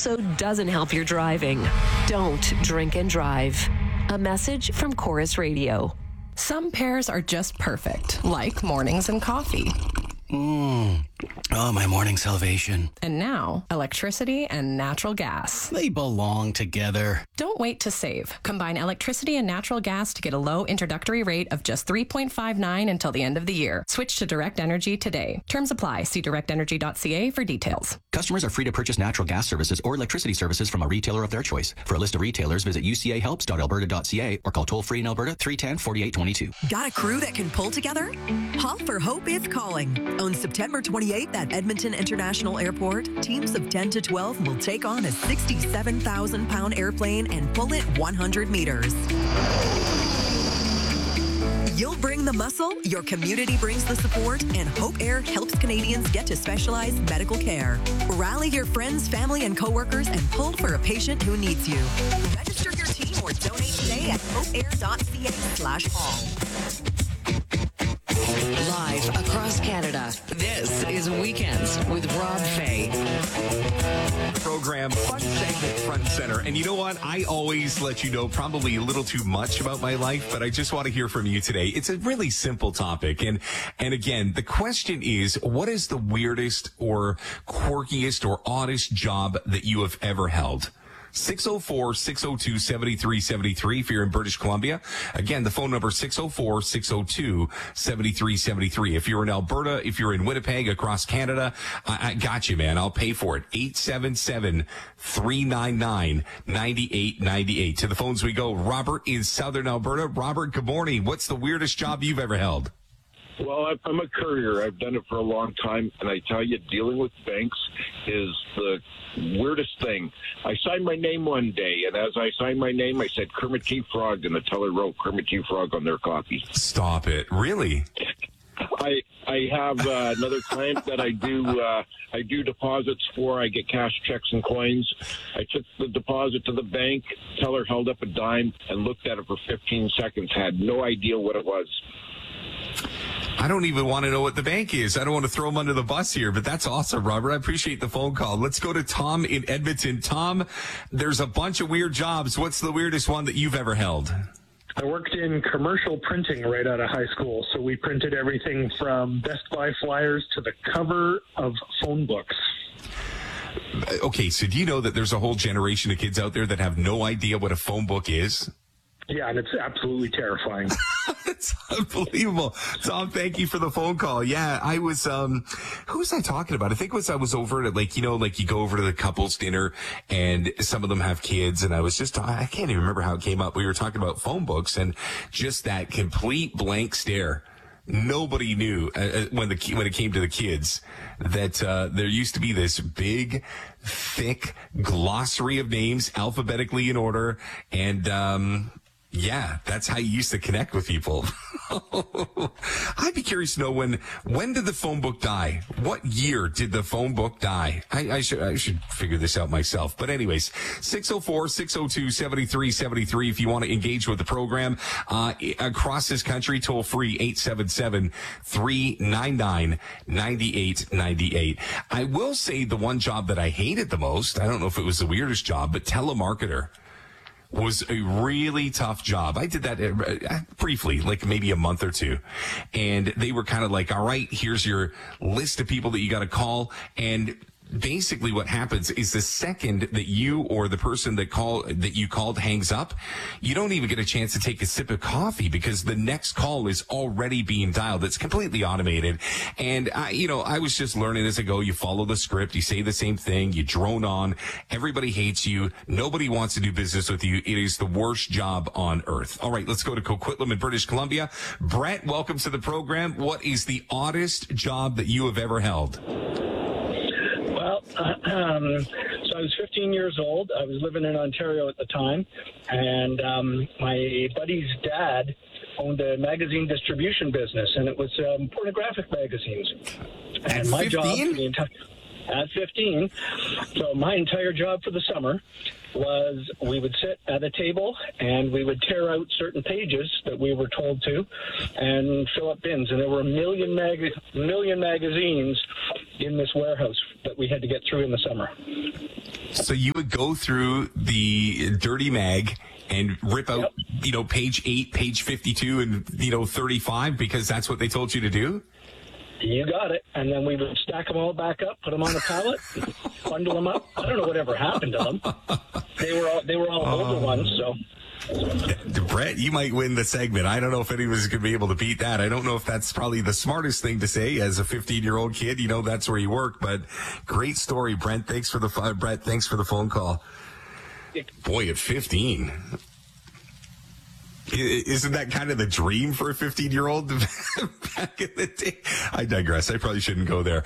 also doesn't help your driving. Don't drink and drive. A message from Chorus Radio. Some pairs are just perfect, like mornings and coffee. Oh, my morning salvation. And now, electricity and natural gas. They belong together. Don't wait to save. Combine electricity and natural gas to get a low introductory rate of just $3.59 until the end of the year. Switch to Direct Energy today. Terms apply. See directenergy.ca for details. Customers are free to purchase natural gas services or electricity services from a retailer of their choice. For a list of retailers, visit ucahelps.alberta.ca or call toll-free in Alberta 310-4822. Got a crew that can pull together? Haul for Hope is calling. On September 28th at Edmonton International Airport, teams of 10 to 12 will take on a 67,000-pound airplane and pull it 100 meters. You'll bring the muscle, your community brings the support, and Hope Air helps Canadians get to specialized medical care. Rally your friends, family, and coworkers and pull for a patient who needs you. Register your team or donate today at hopeair.ca/haul. Live across Canada, this is Weekends with Rob Fay. Program, fun segment, front and center. And you know what? I always let you know probably a little too much about my life, but I just want to hear from you today. It's a really simple topic. And again, the question is, what is the weirdest or quirkiest or oddest job that you have ever held? 604-602-7373 if you're in British Columbia. Again, the phone number 604-602-7373. If you're in Alberta, if you're in Winnipeg, across Canada, I got you, man. I'll pay for it. 877-399-9898. To the phones we go. Robert in Southern Alberta. Robert, good morning. What's the weirdest job you've ever held? Well, I'm a courier. I've done it for a long time, and I tell you, dealing with banks is the weirdest thing. I signed my name one day, and as I signed my name, I said Kermit T. Frog, and the teller wrote Kermit T. Frog on their copy. Stop it. Really? I have another client that I do deposits for. I get cash checks and coins. I took the deposit to the bank. Teller held up a dime and looked at it for 15 seconds, had no idea what it was. I don't even want to know what the bank is. I don't want to throw them under the bus here, but that's awesome, Robert. I appreciate the phone call. Let's go to Tom in Edmonton. Tom, there's a bunch of weird jobs. What's the weirdest one that you've ever held? I worked in commercial printing right out of high school. So we printed everything from Best Buy flyers to the cover of phone books. Okay, so do you know that there's a whole generation of kids out there that have no idea what a phone book is? Yeah, and it's absolutely terrifying. It's unbelievable. Tom, thank you for the phone call. Yeah, I was, who was I talking about? I think I was over at you go over to the couples dinner and some of them have kids, and I was just, I can't even remember how it came up. We were talking about phone books and just that complete blank stare. Nobody knew when it came to the kids that there used to be this big, thick glossary of names alphabetically in order, and yeah, that's how you used to connect with people. I'd be curious to know when did the phone book die? What year did the phone book die? I should figure this out myself. But anyways, 604-602-7373 if you want to engage with the program. Across this country, toll free 877-399-9898. I will say the one job that I hated the most, I don't know if it was the weirdest job, but telemarketer was a really tough job. I did that briefly, like maybe a month or two. And they were kind of like, all right, here's your list of people that you got to call. And basically what happens is the second that you or the person that you called hangs up, you don't even get a chance to take a sip of coffee because the next call is already being dialed. It's completely automated. And I was just learning as I go. You follow the script, you say the same thing, you drone on. Everybody hates you. Nobody wants to do business with you. It is the worst job on earth. All right, let's go to Coquitlam in British Columbia. Brett, welcome to the program. What is the oddest job that you have ever held? So I was 15 years old. I was living in Ontario at the time, and my buddy's dad owned a magazine distribution business, and it was pornographic magazines. And At my 15? job for the entire at 15. So my entire job for the summer was we would sit at a table and we would tear out certain pages that we were told to and fill up bins. And there were a million magazines in this warehouse that we had to get through in the summer. So you would go through the dirty mag and rip out, page 8, page 52, and, 35 because that's what they told you to do? You got it. And then we would stack them all back up, put them on a pallet, bundle them up. I don't know whatever happened to them. They were all older ones, so. Brett, you might win the segment. I don't know if anyone's going to be able to beat that. I don't know if that's probably the smartest thing to say as a 15-year-old kid. That's where you work. But great story, Brett. Thanks for the phone call. Boy, at 15. Isn't that kind of the dream for a 15-year-old back in the day? I digress. I probably shouldn't go there.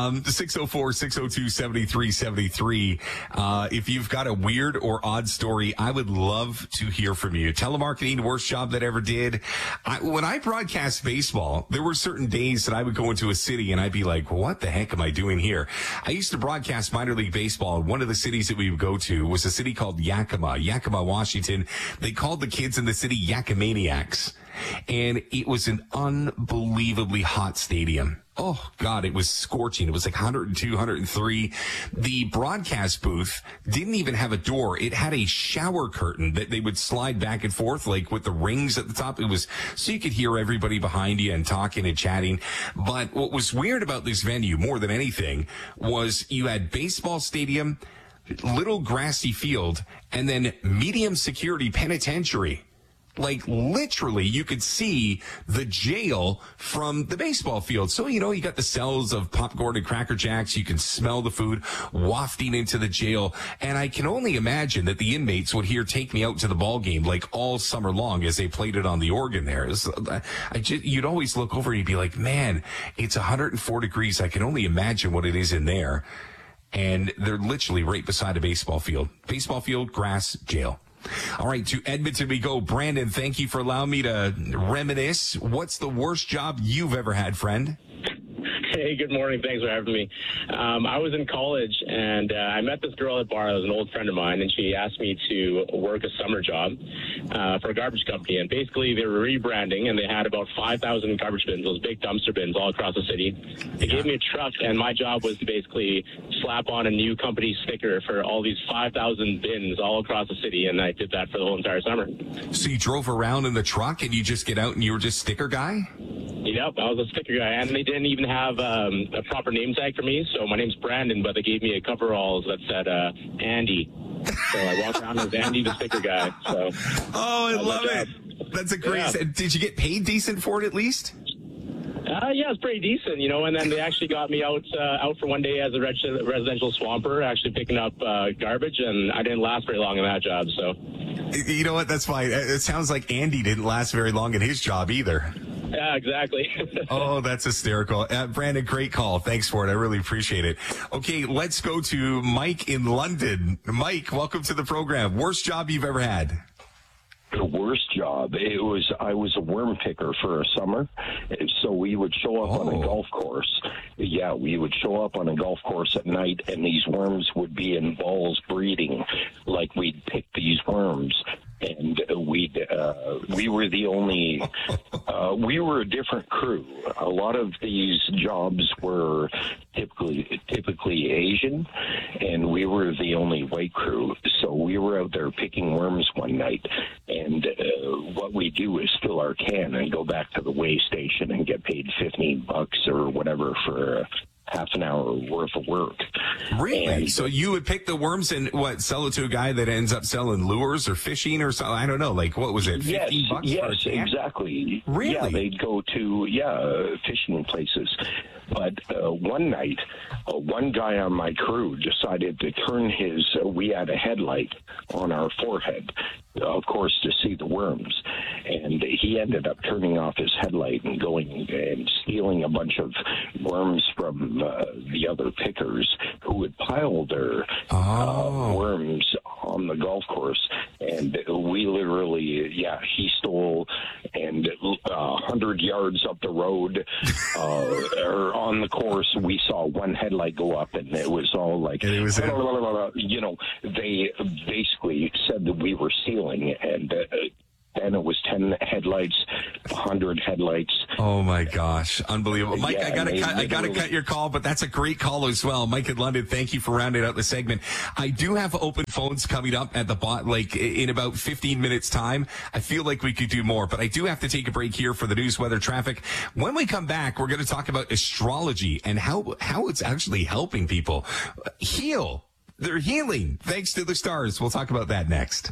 604-602-7373. If you've got a weird or odd story, I would love to hear from you. Telemarketing, worst job that ever did. When I broadcast baseball, there were certain days that I would go into a city and I'd be like, what the heck am I doing here? I used to broadcast minor league baseball. One of the cities that we would go to was a city called Yakima, Washington. They called the kids in the city Yakamaniacs. And it was an unbelievably hot stadium. Oh, God, it was scorching. It was like 102, 103. The broadcast booth didn't even have a door. It had a shower curtain that they would slide back and forth, like with the rings at the top. It was so you could hear everybody behind you and talking and chatting. But what was weird about this venue, more than anything, was you had baseball stadium, little grassy field, and then medium security penitentiary. Like, literally, you could see the jail from the baseball field. So, you got the cells of popcorn and Cracker Jacks. You can smell the food wafting into the jail. And I can only imagine that the inmates would hear Take Me Out to the Ball Game, like, all summer long as they played it on the organ there. You'd always look over and you'd be like, man, it's 104 degrees. I can only imagine what it is in there. And they're literally right beside a baseball field. Baseball field, grass, jail. All right, to Edmonton we go. Brandon, thank you for allowing me to reminisce. What's the worst job you've ever had, friend? Hey, good morning. Thanks for having me. I was in college, and I met this girl at a bar that was an old friend of mine, and she asked me to work a summer job for a garbage company. And basically, they were rebranding, and they had about 5,000 garbage bins, those big dumpster bins all across the city. They gave me a truck, and my job was to basically slap on a new company sticker for all these 5,000 bins all across the city, and I did that for the whole entire summer. So you drove around in the truck, and you just get out, and you were just sticker guy? Yep, I was a sticker guy, and they didn't even have a proper name tag for me, so my name's Brandon, but they gave me a coveralls that said Andy. So I walked around as Andy, the sticker guy. So. Oh, I love it. That's a great... Yeah. Did you get paid decent for it at least? Yeah, it's pretty decent, and then they actually got me out for one day as a residential swamper, actually picking up garbage, and I didn't last very long in that job, so. You know what? That's fine. It sounds like Andy didn't last very long in his job either. Yeah, exactly. Oh, that's hysterical. Brandon, great call. Thanks for it. I really appreciate it. Okay, let's go to Mike in London. Mike, welcome to the program. Worst job you've ever had? The worst job, I was a worm picker for a summer. So we would show up on a golf course. Yeah, we would show up on a golf course at night, and these worms would be in balls breeding. Like, we'd pick these worms, and we were the only, we were a different crew. A lot of these jobs were typically Asian, and we were the only white crew. So we were out there picking worms one night, and what we do is fill our can and go back to the weigh station and get paid $15 or whatever for half an hour worth of work. Really? And so you would pick the worms and sell it to a guy that ends up selling lures or fishing or something? I don't know. Like, what was it? $15 yes, for a can? Exactly. Really? Yeah, they'd go to fishing places. But one night, one guy on my crew decided to turn we had a headlight on our forehead, of course, to see the worms. And he ended up turning off his headlight and going and stealing a bunch of worms from the other pickers who had piled their worms on the golf course. And we literally, he stole and 100 100 yards up the road or on the course, we saw one headlight go up, and it was all like, they basically said that we were stealing, and then it was 10 headlights, 100 headlights. Oh my gosh, unbelievable, Mike! I gotta cut your call, but that's a great call as well, Mike in London. Thank you for rounding out the segment. I do have open phones coming up at the in about 15 minutes time. I feel like we could do more, but I do have to take a break here for the news, weather, traffic. When we come back, we're going to talk about astrology and how it's actually helping people heal. They're healing thanks to the stars. We'll talk about that next.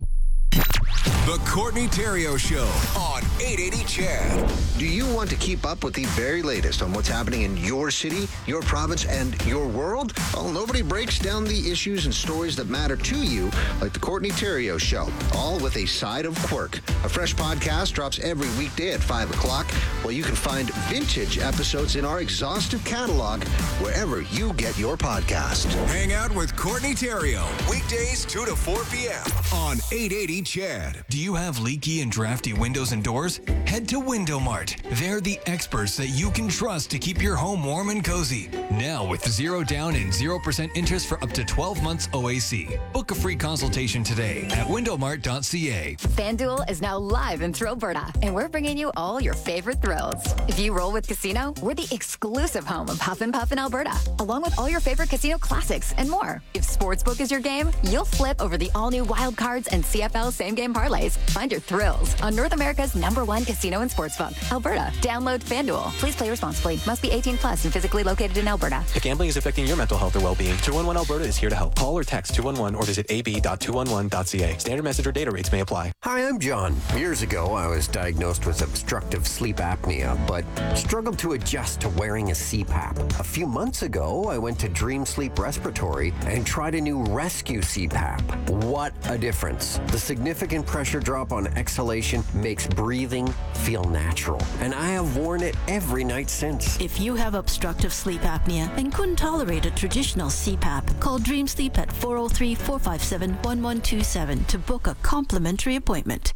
The Courtney Theriault Show on 880 CHED. Do you want to keep up with the very latest on what's happening in your city, your province, and your world? Well, nobody breaks down the issues and stories that matter to you like the Courtney Theriault Show, all with a side of quirk. A fresh podcast drops every weekday at 5 o'clock, while you can find vintage episodes in our exhaustive catalog wherever you get your podcast. Hang out with Courtney Theriault, weekdays 2 to 4 p.m. on 880 CHED. Do you have leaky and drafty windows and doors? Head to Window Mart. They're the experts that you can trust to keep your home warm and cozy. Now with 0 down and 0% interest for up to 12 months OAC. Book a free consultation today at windowmart.ca. FanDuel is now live in Thrillberta, and we're bringing you all your favorite thrills. If you roll with Casino, we're the exclusive home of Huff and Puff in Alberta, along with all your favorite casino classics and more. If Sportsbook is your game, you'll flip over the all-new Wild Cards and CFL same-game parlays. Find your thrills on North America's #1 casino and sportsbook, Alberta. Download FanDuel. Please play responsibly. Must be 18 plus and physically located in Alberta. If gambling is affecting your mental health or well-being, 211 Alberta is here to help. Call or text 211 or visit ab.211.ca. Standard message or data rates may apply. Hi, I'm John. Years ago, I was diagnosed with obstructive sleep apnea, but struggled to adjust to wearing a CPAP. A few months ago, I went to Dream Sleep Respiratory and tried a new Rescue CPAP. What a difference. The significant pressure drop on exhalation makes breathing feel natural, and I have worn it every night since. If you have obstructive sleep apnea and couldn't tolerate a traditional CPAP, call Dream Sleep at 403-457-1127 to book a complimentary appointment.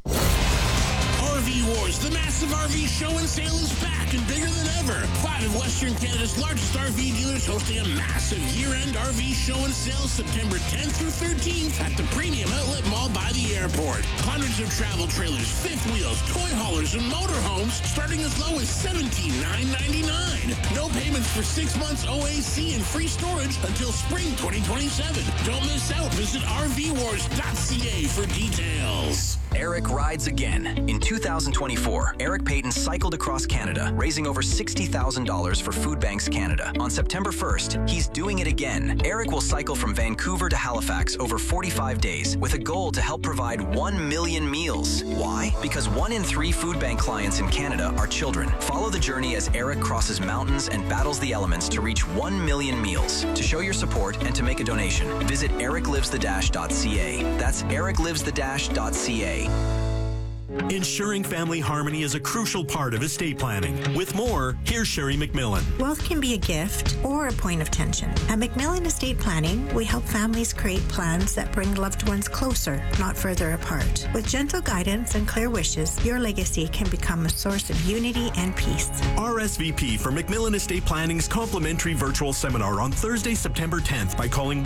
RV Wars, the massive RV show and sale is back and bigger than ever. 5 of Western Canada's largest RV dealers hosting a massive year-end RV show and sale September 10th through 13th at the Premium Outlet Mall by the airport. Hundreds of travel trailers, fifth wheels, toy haulers, and motorhomes starting as low as $17,999. No payments for 6 months OAC and free storage until spring 2027. Don't miss out. Visit RVWars.ca for details. Eric rides again. In 2024, Eric Payton cycled across Canada, raising over $60,000 for Food Banks Canada. On September 1st, he's doing it again. Eric will cycle from Vancouver to Halifax over 45 days with a goal to help provide 1 million meals. Why? Because 1 in 3 Food Bank clients in Canada are children. Follow the journey as Eric crosses mountains and battles the elements to reach 1 million meals. To show your support and to make a donation, visit ericlivesthedash.ca. That's ericlivesthedash.ca. Ensuring family harmony is a crucial part of estate planning. With more, here's Sherry McMillan. Wealth can be a gift or a point of tension. At McMillan Estate Planning, we help families create plans that bring loved ones closer, not further apart. With gentle guidance and clear wishes, your legacy can become a source of unity and peace. RSVP for McMillan Estate Planning's complimentary virtual seminar on Thursday, September 10th by calling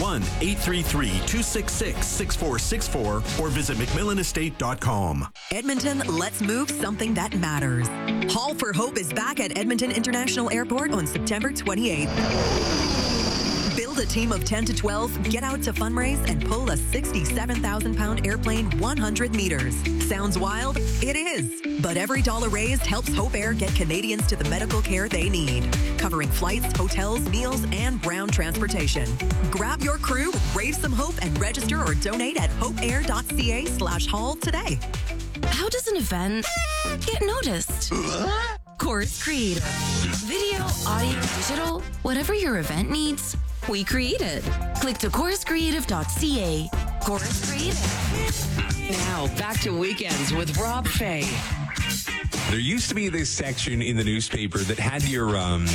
1-833-266-6464 or visit McMillanestate.com. Edmonton, let's move something that matters. Hall for Hope is back at Edmonton International Airport on September 28th. Build a team of 10 to 12, get out to fundraise, and pull a 67,000-pound airplane 100 meters. Sounds wild? It is. But every dollar raised helps Hope Air get Canadians to the medical care they need, covering flights, hotels, meals, and ground transportation. Grab your crew, raise some hope, and register or donate at hopeair.ca/hall today. How does an event get noticed? Chorus Creative. Video, audio, digital, whatever your event needs, we create it. Click to choruscreative.ca. Chorus Creative. Now, back to Weekends with Rob Fay. There used to be this section in the newspaper that had your,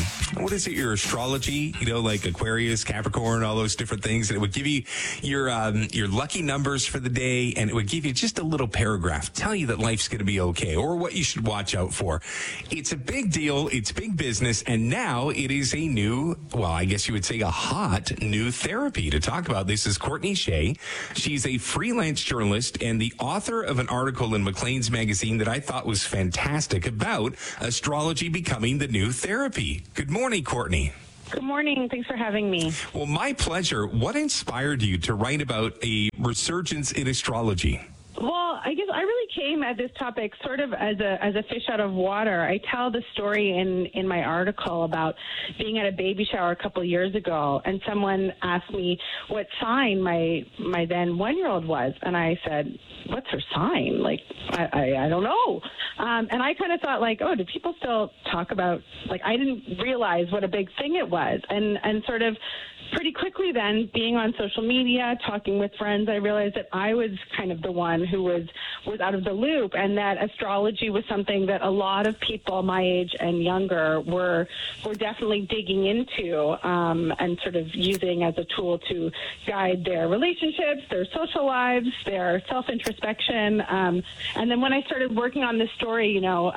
your astrology, like Aquarius, Capricorn, all those different things. And it would give you your lucky numbers for the day. And it would give you just a little paragraph, tell you that life's going to be okay or what you should watch out for. It's a big deal. It's big business. And now it is a new, well, I guess you would say a hot new therapy. To talk about this is Courtney Shea. She's a freelance journalist and the author of an article in Maclean's magazine that I thought was fantastic about astrology becoming the new therapy. Good morning, Courtney. Good morning. Thanks for having me. Well, my pleasure. What inspired you to write about a resurgence in astrology? Well, I guess I really came at this topic sort of as a fish out of water. I tell the story in my article about being at a baby shower a couple of years ago, and someone asked me what sign my then 1-year-old was, and I said, "What's her sign?" Like, I don't know. And I kind of thought, like, oh, do people still talk about, like, I didn't realize what a big thing it was, and sort of pretty quickly then, being on social media, talking with friends, I realized that I was kind of the one who was out of the loop, and that astrology was something that a lot of people my age and younger were definitely digging into and sort of using as a tool to guide their relationships, their social lives, their self-introspection. And then when I started working on this story,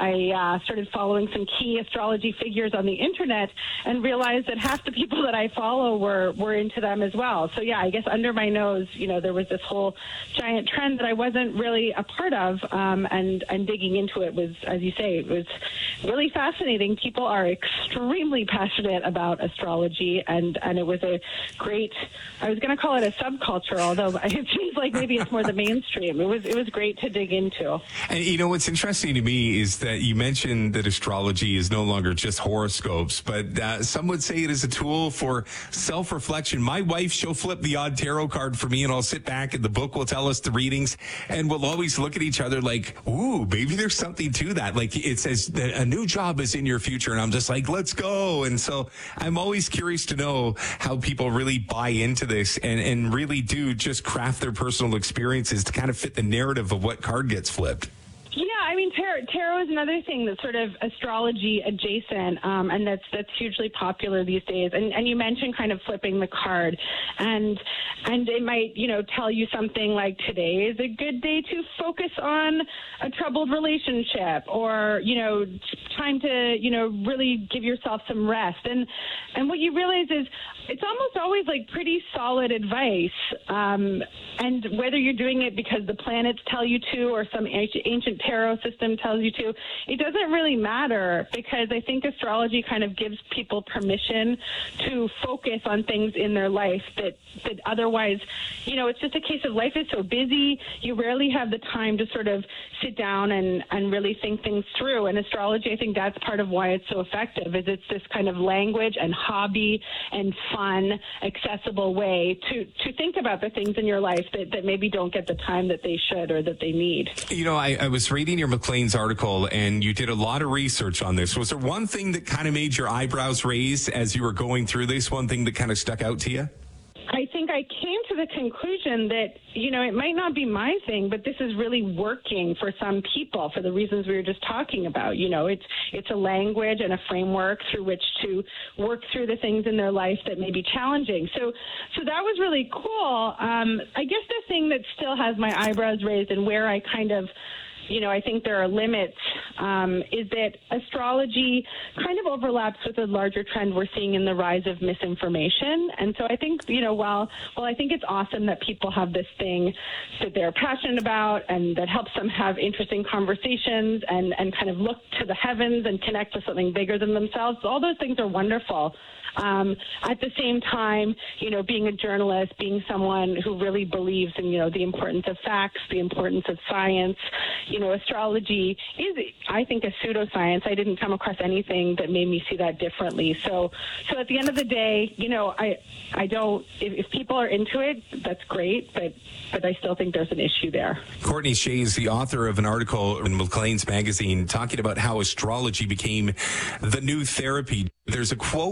I started following some key astrology figures on the internet and realized that half the people that I follow were into them as well. So yeah, I guess under my nose, there was this whole giant trend that I wasn't really a part of, and digging into it was, as you say, it was really fascinating. People are extremely passionate about astrology, and it was a great, I was going to call it a subculture, although it seems like maybe it's more the mainstream. It was great to dig into. And what's interesting to me is that you mentioned that astrology is no longer just horoscopes, but some would say it is a tool for self-reflection. My wife, she'll flip the odd tarot card for me, and I'll sit back and the book will tell us the readings, and we'll always look at each other like, ooh, maybe there's something to that. Like, it says that a new job is in your future, and I'm just like, let's go. And so I'm always curious to know how people really buy into this and really do just craft their personal experiences to kind of fit the narrative of what card gets flipped. Yeah, I mean, tarot is another thing that's sort of astrology adjacent, and that's hugely popular these days. And you mentioned kind of flipping the card, and it might, tell you something like today is a good day to focus on a troubled relationship, or, time to, really give yourself some rest. And what you realize is it's almost always like pretty solid advice. And whether you're doing it because the planets tell you to, or some ancient tarot system tells you to, it doesn't really matter, because I think astrology kind of gives people permission to focus on things in their life that otherwise, it's just a case of life is so busy, you rarely have the time to sort of sit down and really think things through. And astrology, I think that's part of why it's so effective, is it's this kind of language and hobby and fun, accessible way to think about the things in your life that maybe don't get the time that they should or that they need. I was reading your Maclean's article, and you did a lot of research on this. Was there one thing that kind of made your eyebrows raise as you were going through this, one thing that kind of stuck out to you? I think I came to the conclusion that, it might not be my thing, but this is really working for some people for the reasons we were just talking about. It's a language and a framework through which to work through the things in their life that may be challenging. So that was really cool. I guess the thing that still has my eyebrows raised, and where I kind of, I think there are limits, is that astrology kind of overlaps with a larger trend we're seeing in the rise of misinformation. And so I think, while I think it's awesome that people have this thing that they're passionate about and that helps them have interesting conversations and kind of look to the heavens and connect with something bigger than themselves, all those things are wonderful. At the same time, being a journalist, being someone who really believes in, the importance of facts, the importance of science, astrology is, I think, a pseudoscience. I didn't come across anything that made me see that differently. So at the end of the day, I don't, if people are into it, that's great, but I still think there's an issue there. Courtney Shea is the author of an article in Maclean's magazine talking about how astrology became the new therapy. There's a quote in your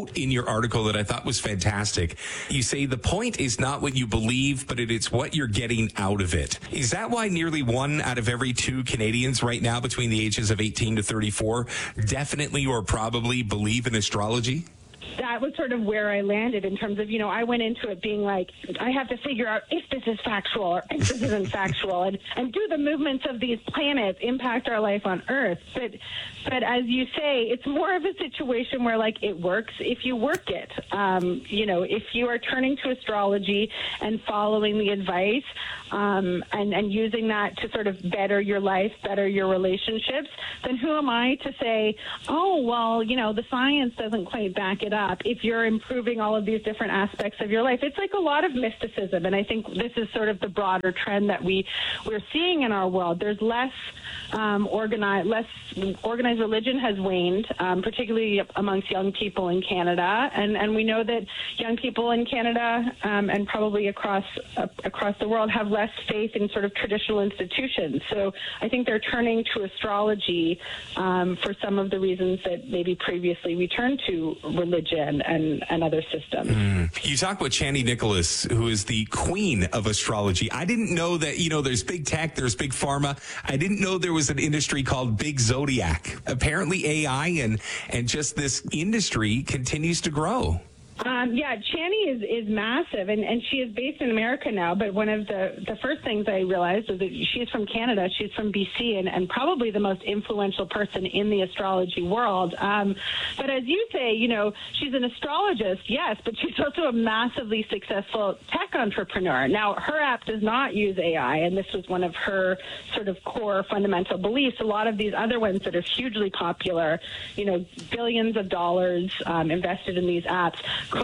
article that I thought was fantastic. You say the point is not what you believe, but it's what you're getting out of it. Is that why nearly 1 out of every 2 Canadians right now between the ages of 18 to 34 definitely or probably believe in astrology? That was sort of where I landed in terms of, I went into it being like, I have to figure out if this is factual or if this isn't factual, and do the movements of these planets impact our life on Earth? But as you say, it's more of a situation where, like, it works if you work it. If you are turning to astrology and following the advice and using that to sort of better your life, better your relationships, then who am I to say, oh, well, the science doesn't quite back it up if you're improving all of these different aspects of your life. It's like a lot of mysticism, and I think this is sort of the broader trend that we're seeing in our world. There's less organized religion has waned, particularly amongst young people in Canada, and we know that young people in Canada and probably across the world have less faith in sort of traditional institutions. So I think they're turning to astrology for some of the reasons that maybe previously we turned to religion and other systems. You talk about Chani Nicholas, who is the queen of astrology. I didn't know that, there's big tech, there's big pharma. I didn't know there was an industry called Big Zodiac. Apparently AI and just this industry continues to grow. Chani is massive, and she is based in America now, but one of the first things I realized was that she's from Canada, she's from BC, and probably the most influential person in the astrology world. But as you say, she's an astrologist, yes, but she's also a massively successful tech entrepreneur. Now, her app does not use AI, and this was one of her sort of core fundamental beliefs. A lot of these other ones that are hugely popular, billions of dollars invested in these apps.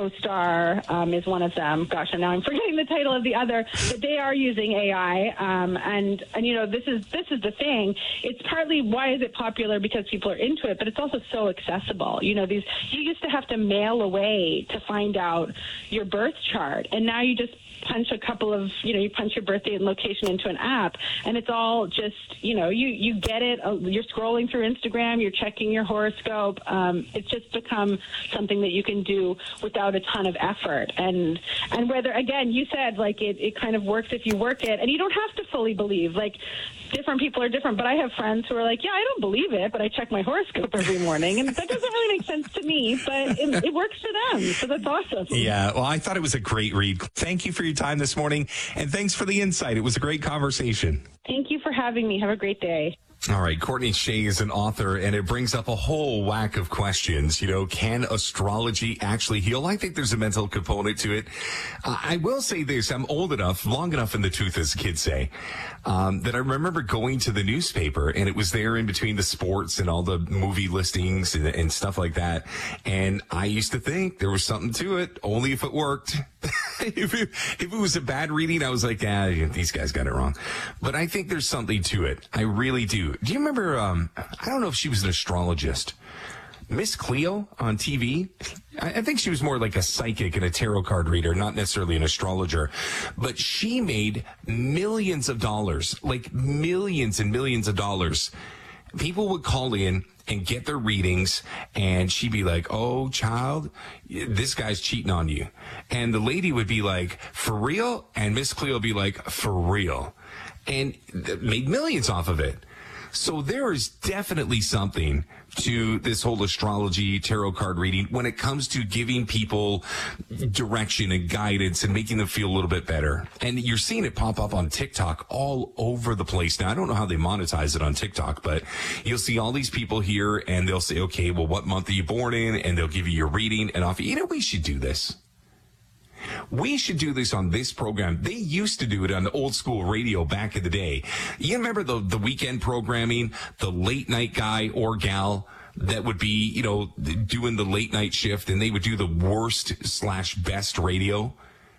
CoStar is one of them. Gosh, and now I'm forgetting the title of the other, but they are using AI. And this is the thing. It's partly why is it popular, because people are into it, but it's also so accessible. You used to have to mail away to find out your birth chart, and now you just punch a couple of, you punch your birthday and location into an app, and it's all just, you get it. You're scrolling through Instagram, you're checking your horoscope. It's just become something that you can do without a ton of effort. And whether, again, you said, like, it kind of works if you work it, and you don't have to fully believe. Like, different people are different, but I have friends who are like, yeah, I don't believe it, but I check my horoscope every morning, and that doesn't really make sense to me, but it works for them, so that's awesome. Yeah, well, I thought it was a great read. Thank you for your time this morning, and thanks for the insight. It was a great conversation. Thank you for having me. Have a great day. All right, Courtney Shea is an author, and it brings up a whole whack of questions. Can astrology actually heal? I think there's a mental component to it. I will say this. I'm old enough, long enough in the tooth, as kids say, that I remember going to the newspaper, and it was there in between the sports and all the movie listings and stuff like that. And I used to think there was something to it, only if it worked. If it was a bad reading, I was like, these guys got it wrong. But I think there's something to it. I really do. Do you remember, I don't know if she was an astrologist, Miss Cleo on TV? I think she was more like a psychic and a tarot card reader, not necessarily an astrologer. But she made millions of dollars, like millions and millions of dollars. People would call in and get their readings, and she'd be like, oh, child, this guy's cheating on you. And the lady would be like, for real? And Miss Cleo would be like, for real. And made millions off of it. So there is definitely something to this whole astrology, tarot card reading when it comes to giving people direction and guidance and making them feel a little bit better. And you're seeing it pop up on TikTok all over the place. Now, I don't know how they monetize it on TikTok, but you'll see all these people here and they'll say, okay, well, what month are you born in? And they'll give you your reading and off. We should do this. We should do this on this program. They used to do it on the old school radio back in the day. You remember the weekend programming, the late night guy or gal that would be, doing the late night shift, and they would do the worst/best radio?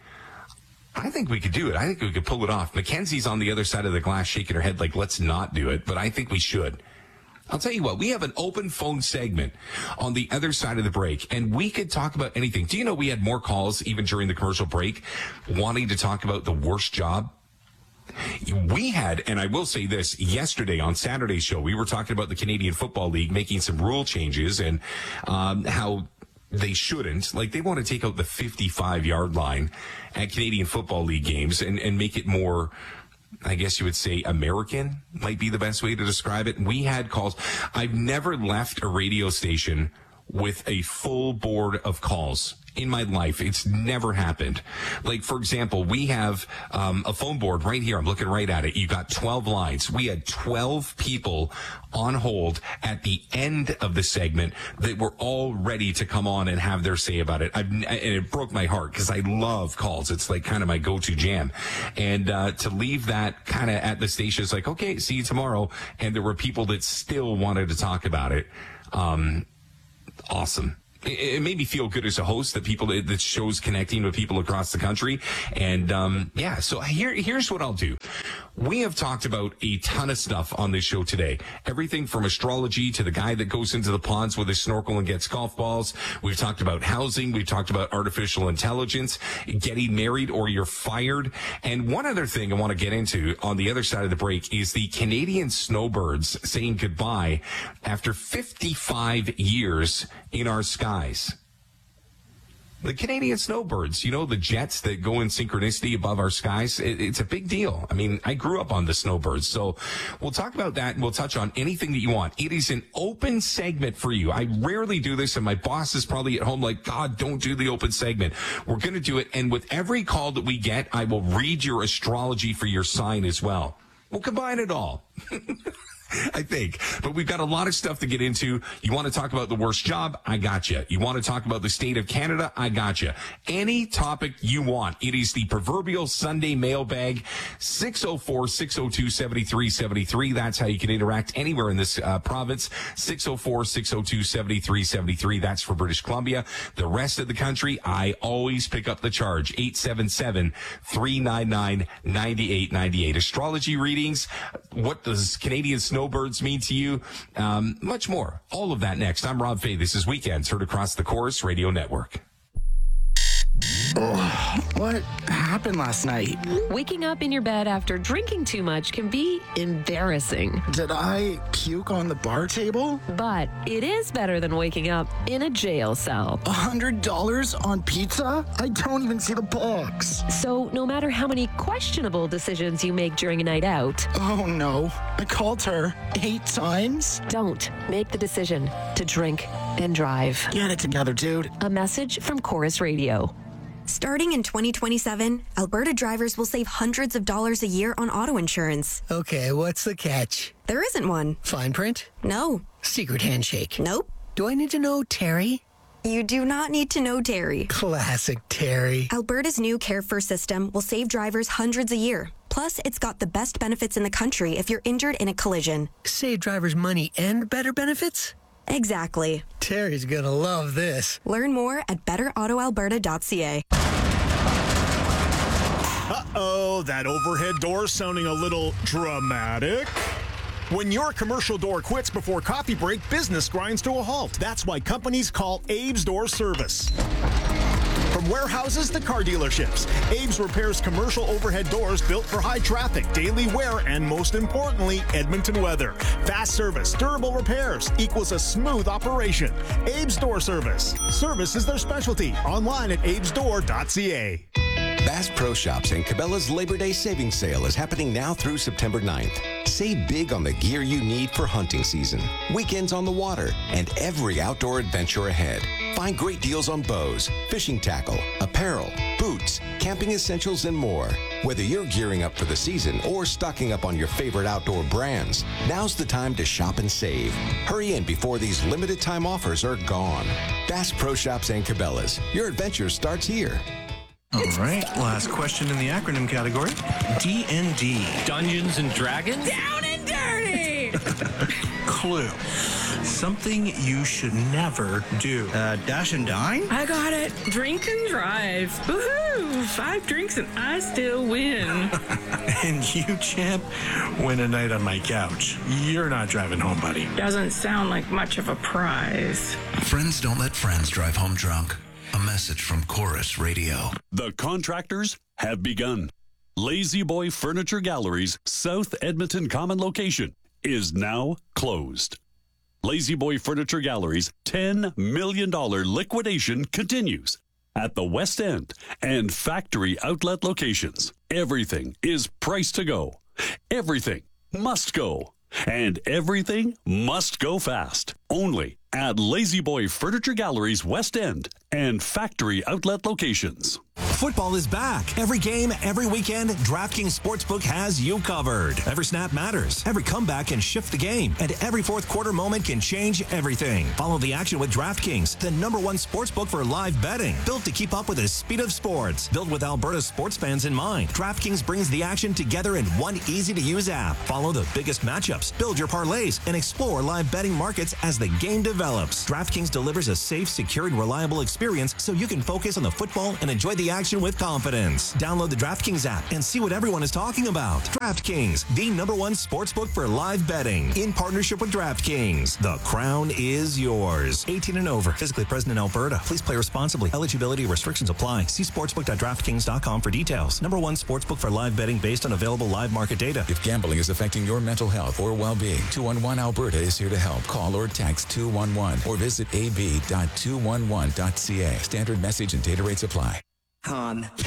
I think we could do it. I think we could pull it off. Mackenzie's on the other side of the glass shaking her head like, let's not do it, but I think we should. I'll tell you what, we have an open phone segment on the other side of the break, and we could talk about anything. Do you know we had more calls even during the commercial break wanting to talk about the worst job? We had, and I will say this, yesterday on Saturday's show, we were talking about the Canadian Football League making some rule changes and how they shouldn't. Like, they want to take out the 55-yard line at Canadian Football League games and make it more, I guess you would say, American might be the best way to describe it. We had calls. I've never left a radio station with a full board of calls in my life. It's never happened. Like, for example, we have a phone board right here. I'm looking right at it. You got 12 lines. We had 12 people on hold at the end of the segment that were all ready to come on and have their say about it. And it broke my heart because I love calls. It's like kind of my go-to jam. And to leave that kind of at the station is like, okay, see you tomorrow. And there were people that still wanted to talk about it. Awesome. It made me feel good as a host that show's connecting with people across the country. And, so here's what I'll do. We have talked about a ton of stuff on this show today. Everything from astrology to the guy that goes into the ponds with his snorkel and gets golf balls. We've talked about housing. We've talked about artificial intelligence, getting married or you're fired. And one other thing I want to get into on the other side of the break is the Canadian snowbirds saying goodbye after 55 years in our skies. The Canadian snowbirds, the jets that go in synchronicity above our skies, it's a big deal. I mean, I grew up on the snowbirds, so we'll talk about that and we'll touch on anything that you want. It is an open segment for you. I rarely do this, and my boss is probably at home like, God, don't do the open segment. We're going to do it, and with every call that we get, I will read your astrology for your sign as well. We'll combine it all. I think. But we've got a lot of stuff to get into. You want to talk about the worst job? I got you. You want to talk about the state of Canada? I got you. Any topic you want. It is the proverbial Sunday mailbag. 604-602-7373. That's how you can interact anywhere in this province. 604-602-7373. That's for British Columbia. The rest of the country, I always pick up the charge. 877-399-9898. Astrology readings. What does Canadian snowbirds mean to you? Much more. All of that next. I'm Rob Fay. This is Weekends, heard across the Chorus Radio Network. What happened last night? Waking up in your bed after drinking too much can be embarrassing. Did I puke on the bar table? But it is better than waking up in a jail cell. $100 on pizza? I don't even see the box. So no matter how many questionable decisions you make during a night out. Oh no, I called her 8 times. Don't make the decision to drink and drive. Get it together, dude. A message from Chorus Radio. Starting in 2027, Alberta drivers will save hundreds of dollars a year on auto insurance. Okay, what's the catch? There isn't one. Fine print? No. Secret handshake? Nope. Do I need to know Terry? You do not need to know Terry. Classic Terry. Alberta's new Care First system will save drivers hundreds a year. Plus, it's got the best benefits in the country if you're injured in a collision. Save drivers money and better benefits? Exactly. Terry's gonna love this. Learn more at betterautoalberta.ca. Uh-oh, that overhead door sounding a little dramatic. When your commercial door quits before coffee break, business grinds to a halt. That's why companies call Abe's Door Service. From warehouses to car dealerships, Abe's repairs commercial overhead doors built for high traffic, daily wear, and most importantly, Edmonton weather. Fast service, durable repairs equals a smooth operation. Abe's Door Service. Service is their specialty. Online at abesdoor.ca. Bass Pro Shops and Cabela's Labor Day Savings Sale is happening now through September 9th. Save big on the gear you need for hunting season, weekends on the water, and every outdoor adventure ahead. Find great deals on bows, fishing tackle, apparel, boots, camping essentials, and more. Whether you're gearing up for the season or stocking up on your favorite outdoor brands, now's the time to shop and save. Hurry in before these limited time offers are gone. Bass Pro Shops and Cabela's. Your adventure starts here. All right, last question in the acronym category. D&D. Dungeons and Dragons? Down and dirty! Clue. Something you should never do. Dash and dine? I got it. Drink and drive. Woohoo! 5 drinks and I still win. And you, champ, win a night on my couch. You're not driving home, buddy. Doesn't sound like much of a prize. Friends don't let friends drive home drunk. A message from Chorus Radio. The contractors have begun. Lazy Boy Furniture Gallery's South Edmonton Common location is now closed. Lazy Boy Furniture Gallery's $10 million liquidation continues at the West End and factory outlet locations. Everything is priced to go. Everything must go. And everything must go fast. Only at Lazy Boy Furniture Gallery's West End and factory outlet locations. Football is back. Every game, every weekend, DraftKings Sportsbook has you covered. Every snap matters. Every comeback can shift the game. And every fourth quarter moment can change everything. Follow the action with DraftKings, the #1 sportsbook for live betting. Built to keep up with the speed of sports. Built with Alberta's sports fans in mind. DraftKings brings the action together in one easy-to-use app. Follow the biggest matchups, build your parlays, and explore live betting markets as the game develops. DraftKings delivers a safe, secure, and reliable experience so you can focus on the football and enjoy the action with confidence. Download the DraftKings app and see what everyone is talking about. DraftKings, the #1 sportsbook for live betting. In partnership with DraftKings, the crown is yours. 18 and over. Physically present in Alberta. Please play responsibly. Eligibility restrictions apply. See sportsbook.draftkings.com for details. #1 sportsbook for live betting based on available live market data. If gambling is affecting your mental health or well-being, 211 Alberta is here to help. Call or text 211 or visit ab.211.ca. Standard message and data rates apply.